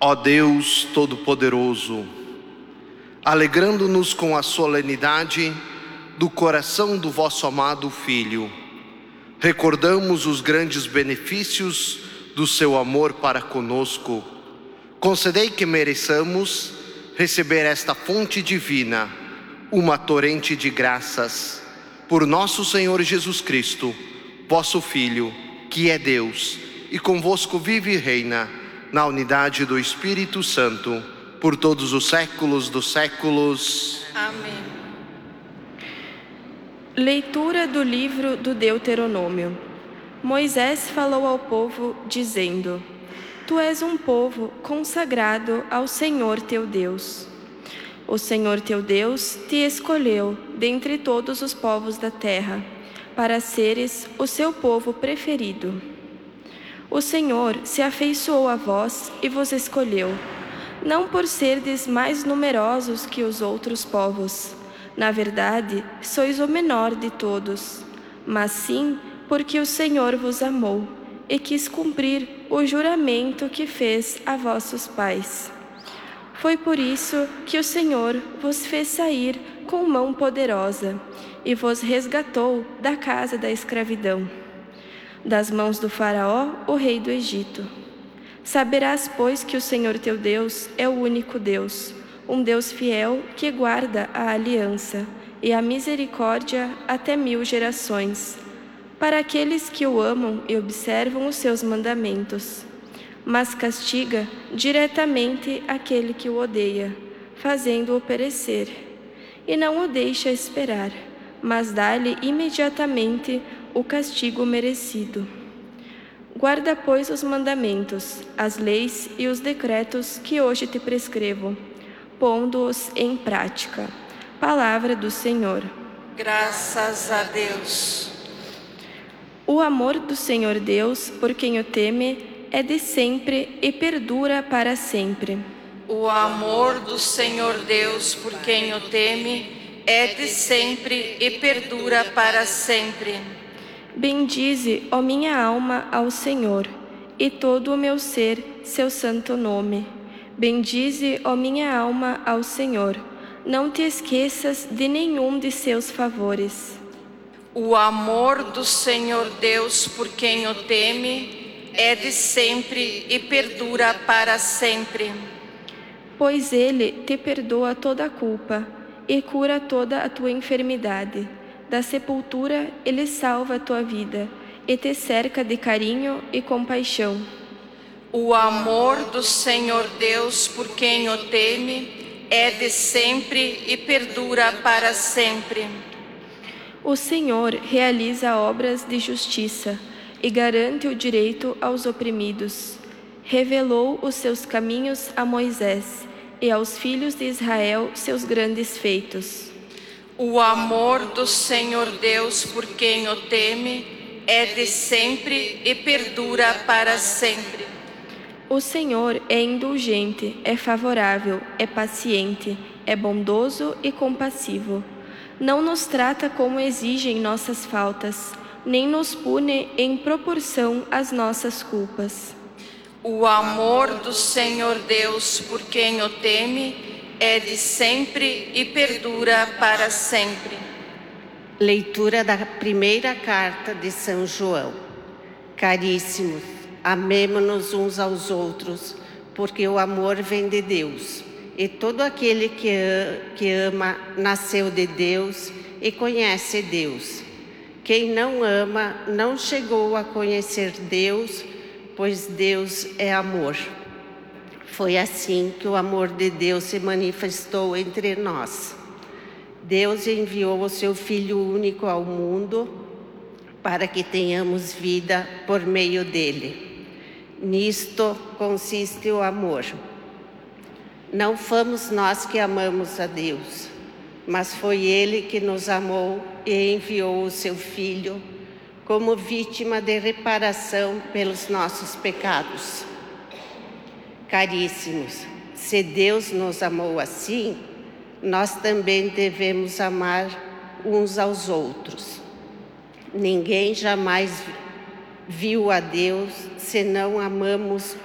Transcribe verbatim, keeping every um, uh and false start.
Ó Deus Todo-Poderoso, alegrando-nos com a solenidade do coração do vosso amado Filho, recordamos os grandes benefícios do seu amor para conosco. Concedei que mereçamos receber esta fonte divina, uma torrente de graças, por nosso Senhor Jesus Cristo, vosso Filho, que é Deus, e convosco vive e reina, na unidade do Espírito Santo, por todos os séculos dos séculos. Amém. Leitura do livro do Deuteronômio. Moisés falou ao povo, dizendo: Tu és um povo consagrado ao Senhor teu Deus. O Senhor teu Deus te escolheu dentre todos os povos da terra, para seres o seu povo preferido. O Senhor se afeiçoou a vós e vos escolheu, não por serdes mais numerosos que os outros povos, na verdade, sois o menor de todos, mas sim porque o Senhor vos amou e quis cumprir o juramento que fez a vossos pais. Foi por isso que o Senhor vos fez sair com mão poderosa e vos resgatou da casa da escravidão, das mãos do Faraó, o rei do Egito. Saberás, pois, que o Senhor teu Deus é o único Deus, um Deus fiel que guarda a aliança e a misericórdia até mil gerações, para aqueles que o amam e observam os seus mandamentos, mas castiga diretamente aquele que o odeia, fazendo-o perecer, e não o deixa esperar, mas dá-lhe imediatamente o castigo merecido. Guarda, pois, os mandamentos, as leis e os decretos que hoje te prescrevo, pondo-os em prática. Palavra do Senhor. Graças a Deus. O amor do Senhor Deus, por quem o teme, é de sempre e perdura para sempre. O amor do Senhor Deus, por quem o teme, é de sempre e perdura para sempre. Bendize, ó minha alma, ao Senhor, e todo o meu ser, seu santo nome. Bendize, ó minha alma, ao Senhor. Não te esqueças de nenhum de seus favores. O amor do Senhor Deus, por quem o teme, é de sempre e perdura para sempre. Pois Ele te perdoa toda a culpa e cura toda a tua enfermidade. Da sepultura Ele salva a tua vida e te cerca de carinho e compaixão. O amor do Senhor Deus, por quem o teme, é de sempre e perdura para sempre. O Senhor realiza obras de justiça e garante o direito aos oprimidos. Revelou os seus caminhos a Moisés e aos filhos de Israel seus grandes feitos. O amor do Senhor Deus, por quem o teme, é de sempre e perdura para sempre. O Senhor é indulgente, é favorável, é paciente, é bondoso e compassivo. Não nos trata como exigem nossas faltas, nem nos pune em proporção às nossas culpas. O amor do Senhor Deus, por quem o teme, é de sempre e perdura para sempre. Leitura da primeira carta de São João. Caríssimos, amemo-nos uns aos outros, porque o amor vem de Deus. E todo aquele que, que ama nasceu de Deus e conhece Deus. Quem não ama não chegou a conhecer Deus, pois Deus é amor. Foi assim que o amor de Deus se manifestou entre nós. Deus enviou o seu Filho único ao mundo para que tenhamos vida por meio dele. Nisto consiste o amor. Não fomos nós que amamos a Deus, mas foi Ele que nos amou e enviou o seu Filho como vítima de reparação pelos nossos pecados. Caríssimos, se Deus nos amou assim, nós também devemos amar uns aos outros. Ninguém jamais viu a Deus se não amamos